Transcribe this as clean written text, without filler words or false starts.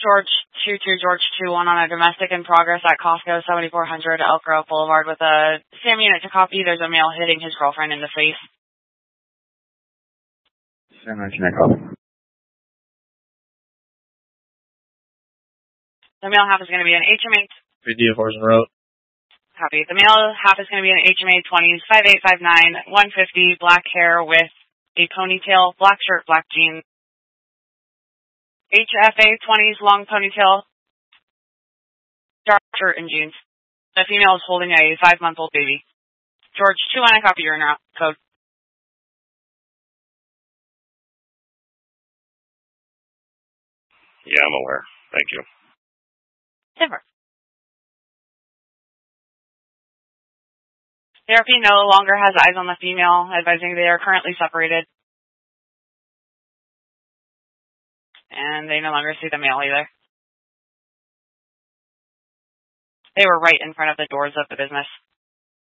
George 21 on a domestic in progress at Costco, 7400 Elk Grove Boulevard with a SAM unit to copy. There's a male hitting his girlfriend in the face. SAM unit copy. The male half is going to be an HMA. Video Force Road. Copy. The male half is going to be an HMA 20s, 5859, 150, black hair with a ponytail, black shirt, black jeans. HFA 20s, long ponytail, dark shirt and jeans. The female is holding a 5-month-old baby. George 21, I copy your code. Yeah, I'm aware. Thank you. Denver. Therapy no longer has eyes on the female, advising they are currently separated. And they no longer see the male either. They were right in front of the doors of the business.